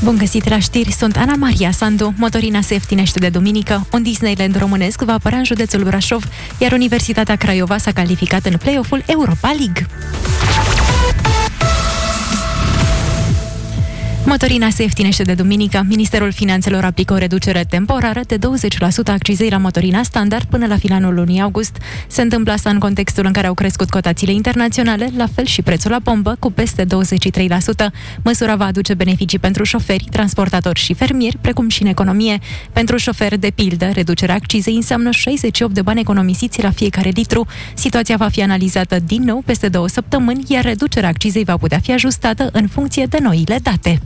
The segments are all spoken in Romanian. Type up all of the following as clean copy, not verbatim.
Bun găsit la știri, sunt Ana Maria Sandu. Motorina se ieftinește de duminică. Un Disneyland românesc va apărea în județul Brașov, iar Universitatea Craiova s-a calificat în play-off-ul Europa League. Motorina se ieftinește de duminică. Ministerul Finanțelor aplică o reducere temporară de 20% accizei la motorina standard până la finalul lunii august. Se întâmplă asta în contextul în care au crescut cotațiile internaționale, la fel și prețul la pompă, cu peste 23%. Măsura va aduce beneficii pentru șoferi, transportatori și fermieri, precum și în economie. Pentru șoferi, de pildă, reducerea accizei înseamnă 68 de bani economisiți la fiecare litru. Situația va fi analizată din nou peste 2 săptămâni, iar reducerea accizei va putea fi ajustată în funcție de noile date.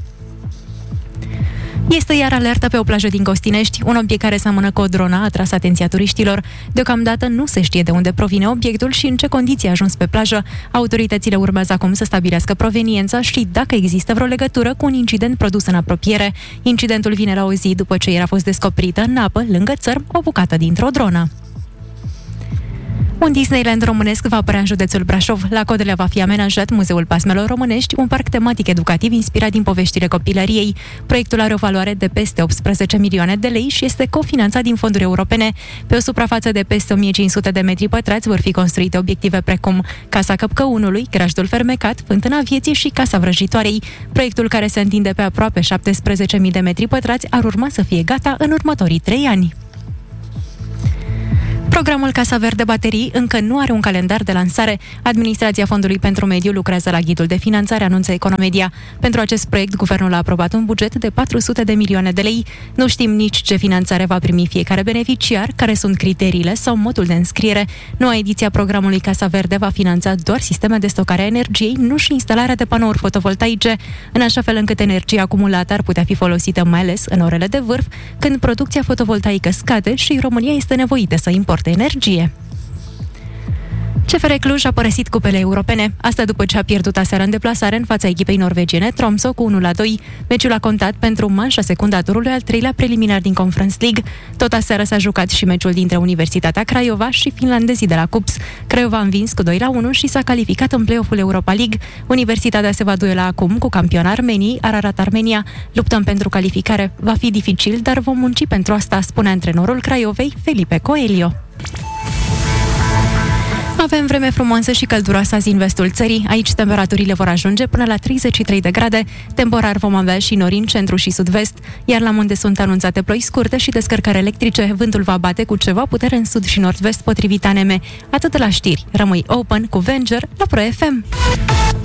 Este iar alertă pe o plajă din Costinești. Un obiect care seamănă cu o dronă a atras atenția turiștilor. Deocamdată nu se știe de unde provine obiectul și în ce condiții a ajuns pe plajă. Autoritățile urmează acum să stabilească proveniența și dacă există vreo legătură cu un incident produs în apropiere. Incidentul vine la o zi după ce ieri a fost descoperită în apă, lângă țărm, o bucată dintr-o dronă. Un Disneyland românesc va apărea în județul Brașov. La Codelea va fi amenajat Muzeul Pasmelor Românești, un parc tematic educativ inspirat din poveștile copilăriei. Proiectul are o valoare de peste 18 milioane de lei și este cofinanțat din fonduri europene. Pe o suprafață de peste 1500 de metri pătrați vor fi construite obiective precum Casa Căpcăunului, Grajdul Fermecat, Fântâna Vieții și Casa Vrăjitoarei. Proiectul, care se întinde pe aproape 17.000 de metri pătrați, ar urma să fie gata în următorii 3 ani. Programul Casa Verde Baterii încă nu are un calendar de lansare. Administrația Fondului pentru Mediu lucrează la ghidul de finanțare, anunță Economedia. Pentru acest proiect, guvernul a aprobat un buget de 400 de milioane de lei. Nu știm nici ce finanțare va primi fiecare beneficiar, care sunt criteriile sau modul de înscriere. Noua ediție a programului Casa Verde va finanța doar sisteme de stocare a energiei, nu și instalarea de panouri fotovoltaice, în așa fel încât energia acumulată ar putea fi folosită mai ales în orele de vârf, când producția fotovoltaică scade și România este nevoită să importe energie. CFR Cluj a părăsit cupele europene, asta după ce a pierdut aseară în deplasare în fața echipei norvegiene Tromsø cu 1-2. Meciul a contat pentru manșa secundă a turului al 3-lea preliminar din Conference League. Tot aseară s-a jucat și meciul dintre Universitatea Craiova și finlandezii de la Cups. Craiova a învins cu 2-1 și s-a calificat în play-off-ul Europa League. Universitatea se va duela acum cu campiona Armeniei, Ararat Armenia. Luptăm pentru calificare. Va fi dificil, dar vom munci pentru asta, spune antrenorul Craiovei, Felipe Coelho. Avem vreme frumoasă și călduroasă azi în vestul țării. Aici temperaturile vor ajunge până la 33 de grade. Temporar vom avea și nori în centru și sud-vest, iar la munte sunt anunțate ploi scurte și descărcări electrice. Vântul va bate cu ceva putere în sud și nord-vest, potrivit ANM. Atât la știri. Rămâi open cu Venger la Pro FM.